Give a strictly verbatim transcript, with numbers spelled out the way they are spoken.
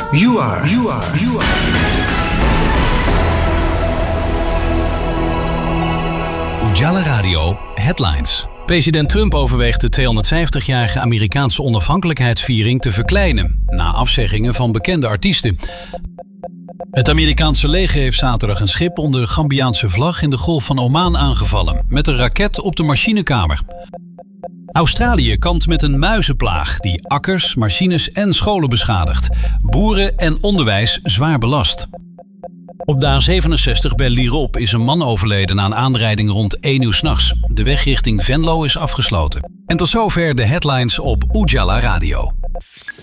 You are, you are, you are. Ujala Radio Headlines. President Trump overweegt de tweehonderdvijftigjarige Amerikaanse onafhankelijkheidsviering te verkleinen, na afzeggingen van bekende artiesten. Het Amerikaanse leger heeft zaterdag een schip onder Gambiaanse vlag in de Golf van Oman aangevallen, met een raket op de machinekamer. Australië kampt met een muizenplaag die akkers, machines en scholen beschadigt. Boeren en onderwijs zwaar belast. Op de A zevenenzestig bij Lierop is een man overleden na een aanrijding rond één uur 's nachts. De weg richting Venlo is afgesloten. En tot zover de headlines op Ujala Radio.